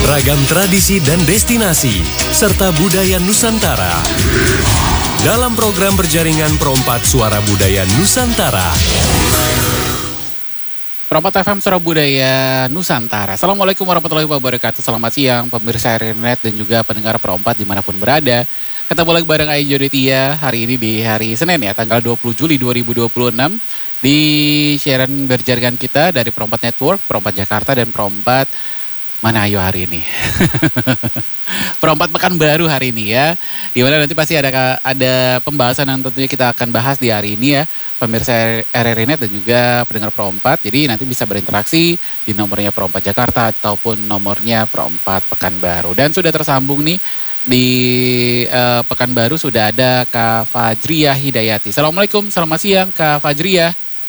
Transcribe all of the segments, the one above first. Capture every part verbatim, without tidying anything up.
Ragam tradisi dan destinasi, serta budaya Nusantara. Dalam program berjaringan Perompat Suara Budaya Nusantara. Perompat F M Suara Budaya Nusantara. Assalamualaikum warahmatullahi wabarakatuh. Selamat siang pemirsa R R Net dan juga pendengar Perompat dimanapun berada. Ketemu lagi bareng Ayu Joditia hari ini di hari Senin ya, tanggal dua puluh Juli dua ribu dua puluh enam. Di siaran berjaringan kita dari Perompat Network, Perompat Jakarta, dan Perompat mana ayo hari ini. Perompat Pekanbaru hari ini ya. Di mana nanti pasti ada ada pembahasan yang tentunya kita akan bahas di hari ini ya. Pemirsa R R Net dan juga pendengar Perompat. Jadi nanti bisa berinteraksi di nomornya Perompat Jakarta ataupun nomornya Perompat Pekanbaru. Dan sudah tersambung nih di uh, Pekanbaru sudah ada Kak Fajriah Hidayati. Assalamualaikum, selamat siang Kak Fajriah.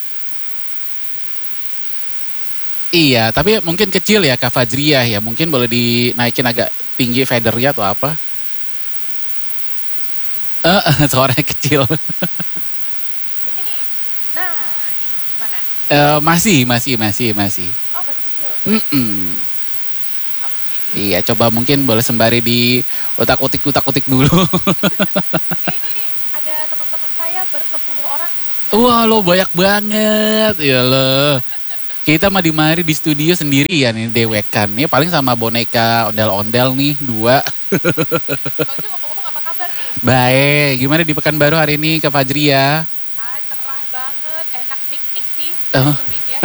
Iya, tapi mungkin kecil ya Kak Fajriah ya. Mungkin boleh dinaikin agak tinggi fadernya atau apa. Eh, uh, suaranya kecil. Kayaknya nih, nah gimana? Uh, masih, masih, masih, masih. Oh masih kecil? Mm-mm. Oke. Iya, coba mungkin boleh sembari di utak-utik, utak-utik dulu. Eh, ini nih, ada teman-teman saya bersepuluh orang di situ. Wah, lo banyak banget. Ya lo. Kita mah di mari di studio sendirian nih dewekan. Nih paling sama boneka ondel-ondel nih dua. Bang Jo ngomong-ngomong apa kabar nih? Baik, gimana di Pekanbaru hari ini Kak Fajriah? Ah cerah banget, enak piknik sih. Oh. Senin ya.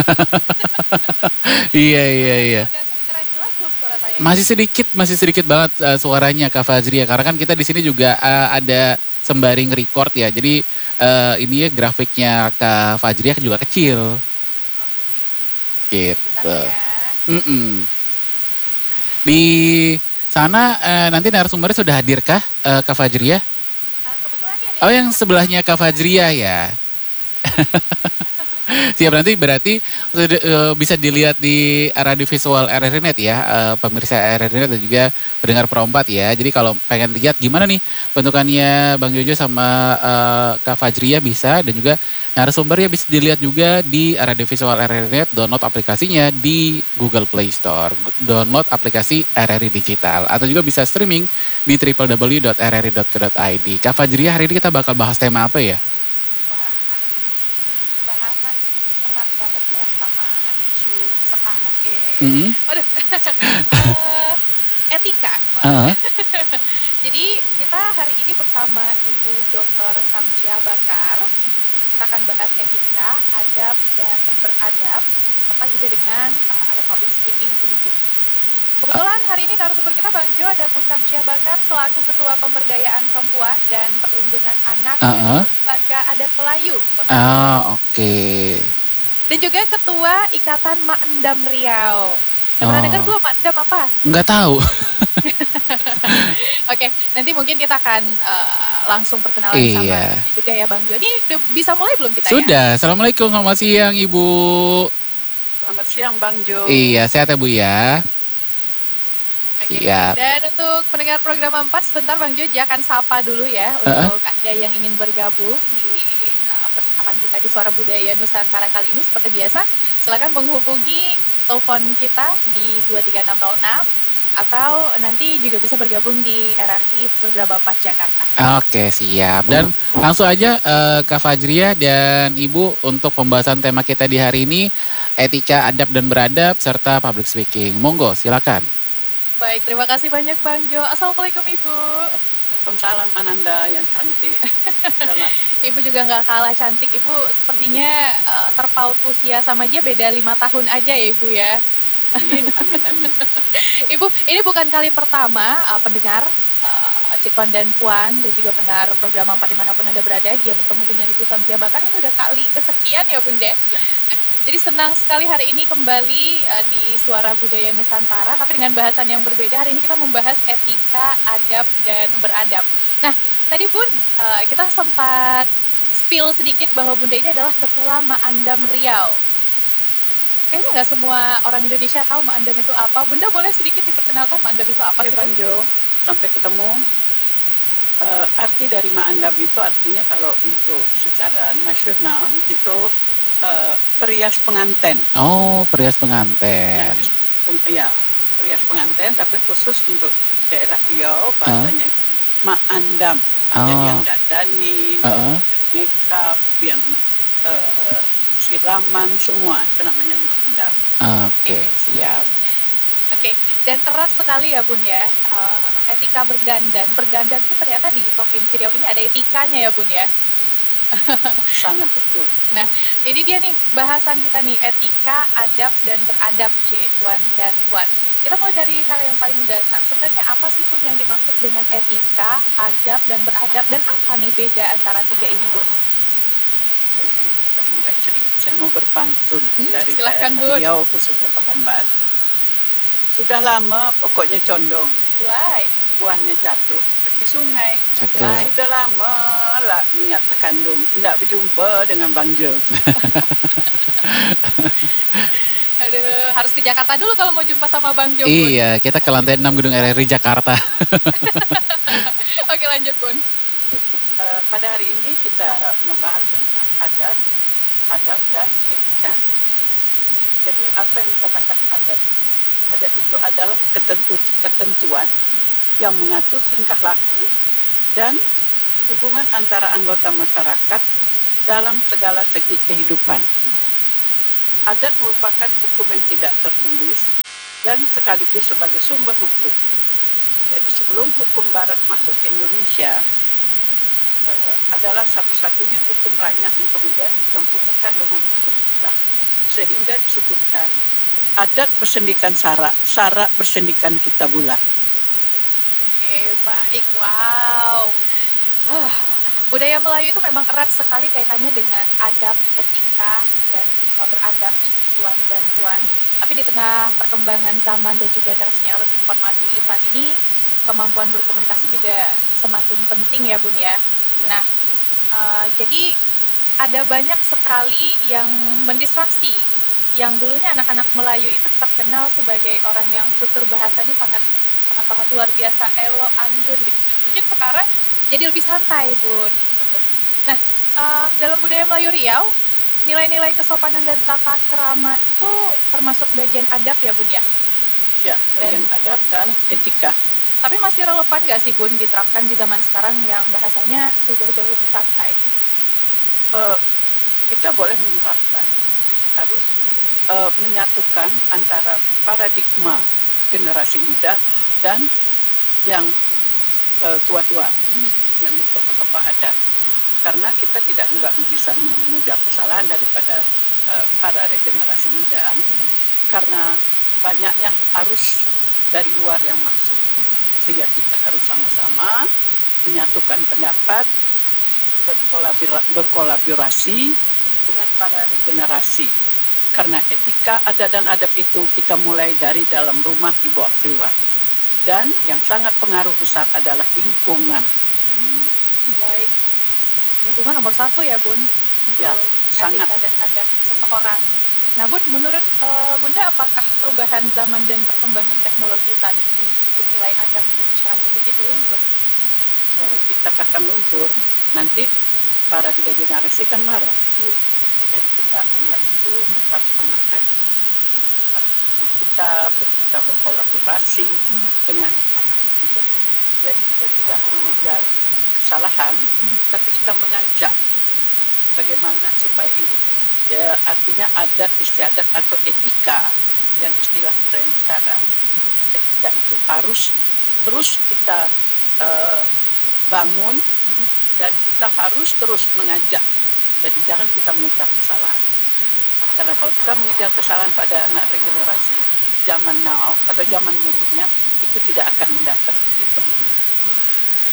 Iya, iya, iya. Udah kedengeran jelas belum suara saya? Masih sedikit, masih sedikit banget uh, suaranya Kak Fajriah. Karena kan kita di sini juga uh, ada sembari nge-record ya. Jadi uh, ini ya grafiknya Kak Fajriah juga kecil. Gitu. Bentar ya. Mm-mm. Di sana uh, nanti narasumbernya sudah hadirkah uh, Kak Fajriah? Ah, kebetulan nih ada Oh yang sebelahnya Kak Fajriah ya. Siap, nanti berarti uh, bisa dilihat di radio visual R R Net ya, uh, pemirsa R R Net dan juga pendengar Perompat ya. Jadi kalau pengen lihat gimana nih bentukannya Bang Jojo sama uh, Kak Fajriah bisa, dan juga narasumbernya bisa dilihat juga di radio visual R R Net. Download aplikasinya di Google Play Store, download aplikasi R R I Digital, atau juga bisa streaming di w w w dot r r i dot co dot i d. Kak Fajriah, hari ini kita bakal bahas tema apa ya? Wah, hari ini bahasannya erat banget ya sama isu sekarang. Eh. Mm-hmm. Aduh. uh, etika. Uh-huh. Jadi kita hari ini bersama Ibu Doktor Samsia Bakar. Kita akan bahas etika, adab, dan beradab, serta juga dengan uh, ada public speaking sedikit. Kebetulan hari ini narasumber kita Bang Jo ada Bu Samsia Bakar selaku Ketua Pemberdayaan Perempuan dan Perlindungan Anak Uh-huh. dari Lembaga Adat Melayu. Kota Ah, Bandung. oke. Okay. Dan juga Ketua Ikatan Mak Endam Riau. Yang pernah Oh. dengar belum Mak Endam apa? Nggak tahu. Oke, nanti mungkin kita akan uh, langsung perkenalan Iya. sama juga ya Bang Jo. Ini udah bisa mulai belum kita ya? Sudah. Assalamualaikum, selamat siang Ibu. Selamat siang Bang Jo. Iya, sehat ya Bu ya. Oke. Siap. Dan untuk pendengar program empat, sebentar Bang Jo akan sapa dulu ya Uh-uh. untuk ada yang ingin bergabung di uh, percakapan kita di Suara Budaya Nusantara kali ini. Seperti biasa, silakan menghubungi telepon kita di dua tiga enam nol enam atau nanti juga bisa bergabung di R R I Program Bapak Jakarta. Oke, siap. Dan langsung aja eh, Kak Fajriah dan Ibu untuk pembahasan tema kita di hari ini, etika, adab dan beradab serta public speaking. Monggo, silakan. Baik, terima kasih banyak Bang Jo. Assalamualaikum Ibu. Waalaikumsalam Ananda yang cantik. Selamat. Ibu juga nggak kalah cantik. Ibu sepertinya uh, terpaut usia sama dia beda lima tahun aja ya Ibu ya. Amin, amin, amin. Ibu, ini bukan kali pertama uh, pendengar uh, Cikon dan Puan dan juga pendengar program empat dimanapun Anda berada yang bertemu dengan Ibu Samsia Bakar ini udah kali kesekian ya Bunda. Ya. Nah, jadi senang sekali hari ini kembali uh, di Suara Budaya Nusantara, tapi dengan bahasan yang berbeda. Hari ini kita membahas etika, adab, dan beradab. Nah, tadi Bun, uh, kita sempat spill sedikit bahwa Bunda ini adalah Ketua Mak Endam Riau. Kayaknya nggak semua orang Indonesia tahu Mak Endam itu apa. Bunda boleh sedikit diperkenalkan Mak Endam itu apa Oke sih? Bang Jo, sampai ketemu. Uh, arti dari Mak Endam itu artinya kalau untuk secara nasional itu uh, perias pengantin. Oh, perias pengantin. Ya, perias pengantin, tapi khusus untuk daerah Riau Ah, bahasanya itu Maandam. Jadi yang oh, dandanin, heeh. makeup, yang eh, siraman semua itu namanya Maandam. Oke, siap. Oke, dan erat sekali ya Bun ya, eh, etika berdandan. Berdandan tuh ternyata di Provinsi Riau ini ada etikanya ya Bun ya. Sangat betul. Nah, ini dia nih bahasan kita nih, etika, adab, dan beradab, C, Tuan dan Puan. Kita mulai dari hal yang paling mendasar. Sebenarnya apa sih Bun yang dimaksud dengan etika, adab, dan beradab? Dan apa nih beda antara tiga ini Bun? Jadi kita mulai sedikit saya mau berpantun Hmm, dari silahkan daerah Bun. Riau khususnya Pekanbaru. Sudah lama pokoknya condong, Why? buahnya jatuh tepi sungai. Cakep. Sudah lama lah niat tekandung, tidak berjumpa dengan Bang Jo. Aduh, harus ke Jakarta dulu kalau mau jumpa sama Bang Jo Bun. Iya, kita ke lantai enam Gedung R R I Jakarta. Oke lanjut Bun. Eh, pada hari ini kita membahas tentang adat, adab dan etika. Jadi apa yang dikatakan adat? Adat itu adalah ketentu, ketentuan yang mengatur tingkah laku dan hubungan antara anggota masyarakat dalam segala segi kehidupan. Adat merupakan hukum yang tidak tertulis dan sekaligus sebagai sumber hukum. Jadi sebelum hukum barat masuk ke Indonesia, eh, adalah satu-satunya hukum rakyat yang kemudian disempurnakan dengan hukum Islam. Sehingga disebutkan adat bersendikan sara, sara bersendikan kita bulan. Oke, baik. Wow. Wah, budaya Melayu itu memang erat sekali kaitannya dengan adab, etika, dan uh, beradab, tuan dan tuan. Tapi di tengah perkembangan zaman dan juga derasnya arus informasi saat ini, kemampuan berkomunikasi juga semakin penting ya Bun ya. Nah, uh, jadi ada banyak sekali yang mendistraksi. Yang dulunya anak-anak Melayu itu terkenal sebagai orang yang tutur bahasanya sangat sangat sangat luar biasa, elo, anggun gitu. Mungkin sekarang jadi lebih santai Bun. Gitu. Nah, uh, dalam budaya Melayu Riau, nilai-nilai kesopanan dan tata krama itu termasuk bagian adab ya Bun ya. Ya, bagian adab dan etika. Tapi masih relevan nggak sih Bun diterapkan di zaman sekarang yang bahasanya sudah jauh lebih santai? Uh, kita boleh menerapkan, harus uh, menyatukan antara paradigma generasi muda dan yang uh, tua-tua, Hmm. yang tokoh-tokoh adat. Karena kita tidak juga bisa mengejar kesalahan daripada uh, para regenerasi muda, Hmm. karena banyaknya arus dari luar yang masuk. Sehingga kita harus sama-sama menyatukan pendapat, berkolabora- berkolaborasi dengan para regenerasi. Karena etika, adat, dan adab itu kita mulai dari dalam rumah dibawa keluar. Dan yang sangat pengaruh besar adalah lingkungan. Hmm, baik. Lingkungan nomor satu ya Bun untuk Ya, sangat. etika dan adab seseorang. Nah Bun, menurut eh, Bunda apakah perubahan zaman dan perkembangan teknologi saat ini bikin nilai adab di masyarakat itu jadi luntur? Eh, dikatakan luntur, nanti para generasi kan marah. Iya. Jadi kita anggap itu kita samakan kita kita berkolaborasi Mhm. dengan anak muda. Jadi kita tidak mengejar kesalahan, Mhm. tapi kita mengajak bagaimana supaya ini ya, artinya adat istiadat atau etika yang istilah budaya sekarang. Mhm. Etika itu harus terus kita eh, bangun Mhm. dan kita harus terus mengajak. Jadi jangan kita mengejar kesalahan. Karena kalau kita mengejar kesalahan pada anak regenerasi zaman now atau zaman milenial itu tidak akan mendapat ditemui. Hmm.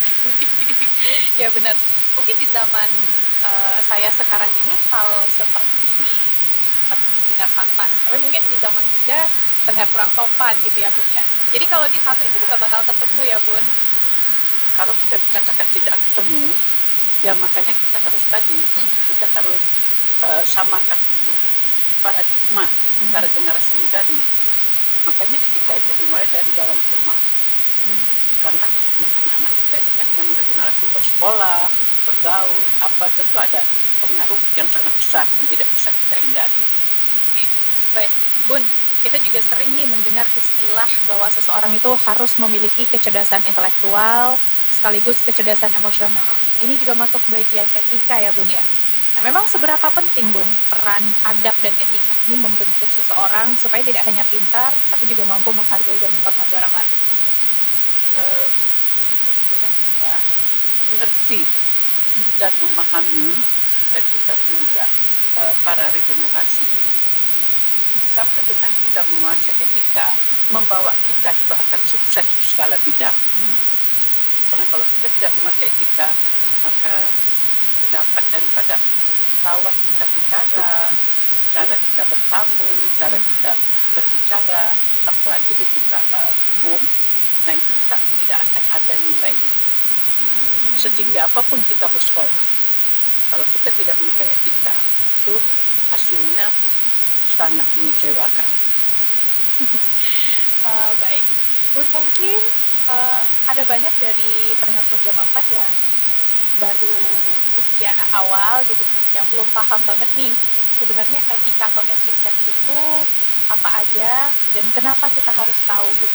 Ya benar. Mungkin di zaman eh, saya sekarang ini hal seperti ini terdengar santai. Tapi mungkin di zaman Bunda terdengar kurang sopan gitu ya Bun ya. Jadi kalau di satu itu nggak bakal ketemu ya Bun. Kalau kita katakan tidak ketemu, ya makanya kita harus tadi Hmm. kita harus eh, samakan dulu paradigma antara generasi muda dan makanya etika itu dimulai dari dalam rumah. Hmm. Karena anak-anak kita ini kan yang regenerasi bersekolah, bergaul, apa tentu ada pengaruh yang sangat besar yang tidak bisa kita hindari. Oke, baik. Bun, kita juga sering nih mendengar istilah bahwa seseorang itu harus memiliki kecerdasan intelektual sekaligus kecerdasan emosional. Ini juga masuk bagian etika ya Bun ya. Nah, memang seberapa penting Bun peran adab dan etika ini membentuk seseorang supaya tidak hanya pintar tapi juga mampu menghargai dan menghormati orang lain. Eh, kita kita mengerti dan memahami dan kita mengajak eh, para regenerasi ini. Karena dengan kita menguasai etika, membawa kita itu akan sukses di segala bidang. Karena kalau kita tidak menguasai etika, maka pendapat daripada lawan kita bicara, cara kita bertamu, cara kita berbicara, apalagi di muka uh, umum, nah itu tak, tidak akan ada nilainya. Setinggi apapun kita bersekolah, kalau kita tidak menguasai etika, itu hasilnya sangat mengecewakan. Uh, baik, Bun mungkin uh, ada banyak dari pendengar program empat yang baru usia awal gitu Bun, yang belum paham banget nih sebenarnya etika atau etiket itu apa aja dan kenapa kita harus tahu Bun.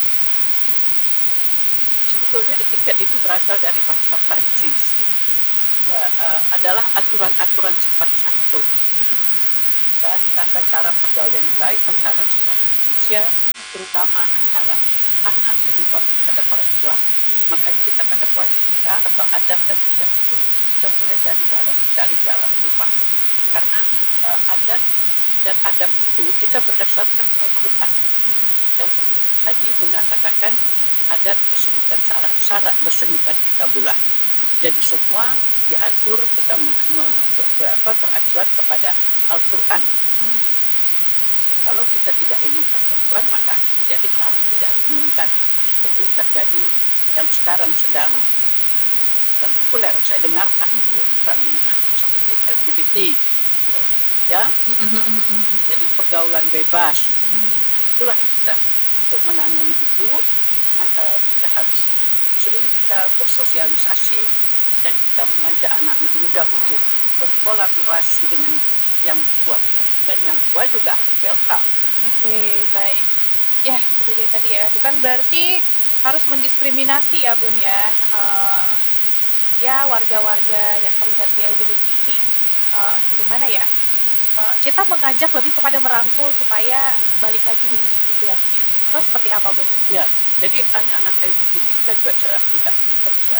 Sebetulnya etiket itu berasal dari bahasa Prancis. Ya, uh, adalah aturan-aturan sopan santun. Dan tata cara pergaulan yang baik antara sesama manusia, terutama antara anak dengan orang terhadap orang tua. Makanya dikatakan bahwa etika atau adab dan etika itu kita mulai dari dalam dari dalam rumah. Karena uh, adat dan adab itu kita berdasarkan Al-Quran. Yang tadi Bunda katakan adat bersemikan syarat, syarat bersemikan kita bulah. Jadi semua diatur kita mem- mem- ber- apa, beracuan kepada Al-Quran. Hmm. Kalau kita tidak ingin Al-Quran, maka akan terjadi hal yang tidak diinginkan. Seperti terjadi yang sekarang sedang sedang populer. Saya dengar akan menggunakan seperti L G B T, ya, jadi pergaulan bebas. Nah, itulah yang kita untuk menangani itu, maka kita harus sering kita bersosialisasi dan kita mengajak anak-anak muda untuk berkolaborasi dengan yang tua dan yang tua juga harus welcome. Oke, okay, baik. Ya, itu dia tadi ya. Bukan berarti harus mendiskriminasi ya Bun ya. Uh, ya warga-warga yang terlibat di L G B T ini uh, gimana ya? Uh, kita mengajak lebih kepada merangkul supaya balik lagi nih gitu ya Bun ya. Atau seperti apa Bun? Ya, jadi anak-anak L G B T kita juga cara tidak kita bisa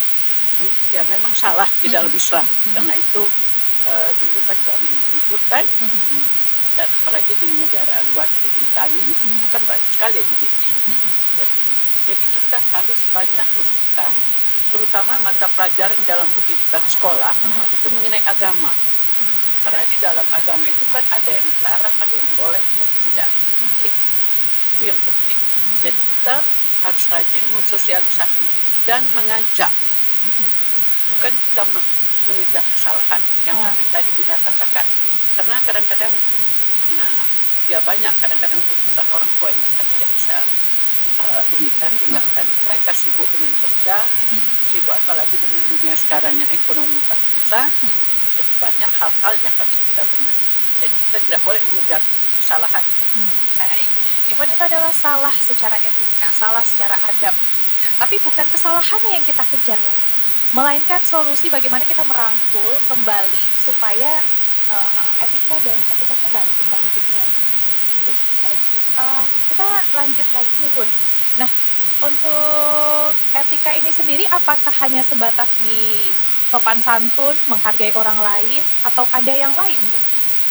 ya memang salah di dalam Islam. Mm-hmm. Karena itu uh, dulu kan zaman ribut kan, mm-hmm. dan apalagi di negara luar itu di Italia, mm-hmm. kan banyak sekali L G B T. Mm-hmm. Okay. Jadi kita harus banyak memberikan, terutama mata pelajaran dalam pendidikan sekolah, mm-hmm. itu mengenai agama. Mm-hmm. Karena di dalam agama itu kan ada yang dilarang, ada yang boleh, ada yang tidak. Okay. Itu yang penting. Mm-hmm. Jadi kita harus rajin mensosialisasi dan mengajak. Mm-hmm. Bukan kita mengejar kesalahan yang ah. seperti tadi Bunda katakan. Karena kadang-kadang karena ya banyak kadang-kadang tuntutan orang tua yang kita tidak bisa uh, ini kan tinggalkan, hmm. mereka sibuk dengan kerja, hmm. sibuk apalagi dengan dunia sekarang yang ekonomi tak susah, hmm. jadi banyak hal-hal yang harus kita benar. Jadi kita tidak boleh mengejar kesalahan. Hmm. Baik, even itu adalah salah secara etika, salah secara adab. Tapi bukan kesalahannya yang kita kejar ya, melainkan solusi bagaimana kita merangkul kembali supaya uh, etika dan etikanya balik kembali gitu ya Bun. Gitu. Baik, uh, kita lanjut lagi nih Bun. Nah, untuk etika ini sendiri apakah hanya sebatas di sopan santun, menghargai orang lain, atau ada yang lain Bun?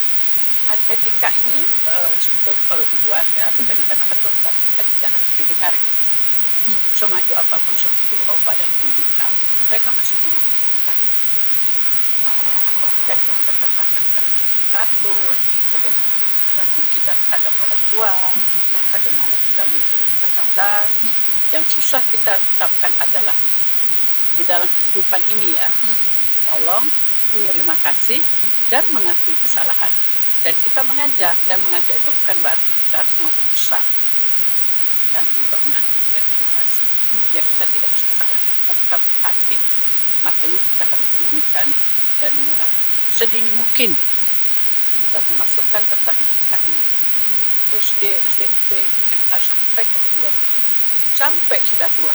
Etika ini uh, sebetulnya kalau di keluarga bukan dikatakan bahwa kita tidak harus didengar. Semaju apapun seperti Eropa dan Amerika, mereka masih menggunakan etika itu bukan berdasarkan kartun, bagaimana kita terhadap orang tua, bagaimana kita mengucapkan kata-kata. Yang susah kita ucapkan adalah di dalam kehidupan ini ya, tolong, terima kasih, dan mengakui kesalahan. Dan kita mengajak, dan mengajak itu bukan berarti kita harus memaksa kan, untuk menangkap generasi. Ya kita tidak bisa salah, kita tetap hati. Makanya kita harus menunjukkan dari mulai sedini mungkin kita memasukkan tentang etika ini. S D, S M P, M A sampai perguruan tinggi, sampai sudah tua.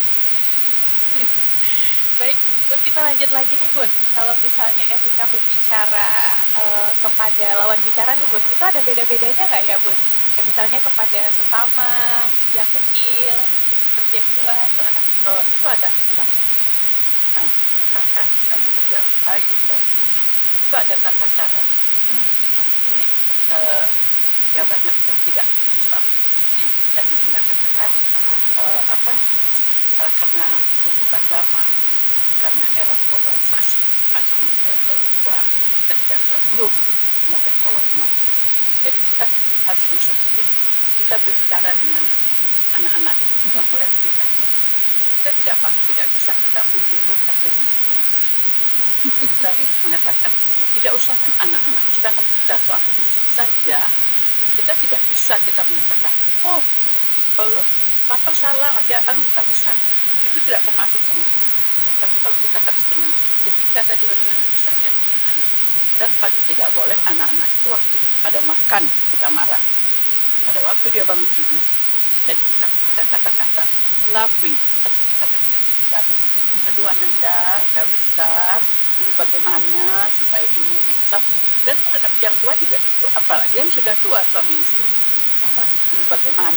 Baik, Bun, kita lanjut lagi nih Bun. Kalau misalnya etika berbicara eh, kepada lawan bicara nih Bun, itu ada beda-bedanya nggak ya Bun? Ya, misalnya kepada sesama yang kecil, seperti yang tua, Pak. Eh, itu ada aturan. Nah, misalkan kamu kerja baik dan itu ada tata cara. Seperti eh, ya banyak ya tidak seperti tadi Bunda katakan eh, apa eh, karena tuntutan zaman, karena era globalisasi masuknya era dua, kita tidak bisa belum punya teknologi maju. Jadi kita harus seperti kita berbicara dengan anak-anak yang mulai meningkat tua. Kita tidak tidak bisa kita menyinggung harga diri. Kita mengatakan tidak usah kan anak-anak, sedangkan kita suami istri saja kita tidak bisa kita mengatakan oh uh, papa salah ya nggak bisa, itu tidak akan masuk sama dia. Tapi kalau kita harus dengan etika tadi bagaimana misalnya dengan anak, dan pagi tidak boleh anak-anak itu waktu pada makan kita marah, pada waktu dia bangun tidur, dan kita pakai kata-kata loving, kata-kata aduh ananda udah besar, ini bagaimana supaya ini dan terhadap yang tua juga itu, apalagi yang sudah tua suami istri, ini bagaimana